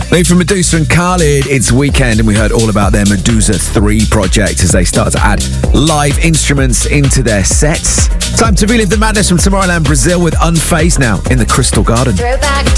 Hey, from Medusa and Khalid, it's Weekend, and we heard all about their Medusa 3 project as they start to add live instruments into their sets. Time to relive the madness from Tomorrowland Brazil with Unfazed now in the Crystal Garden. Throwback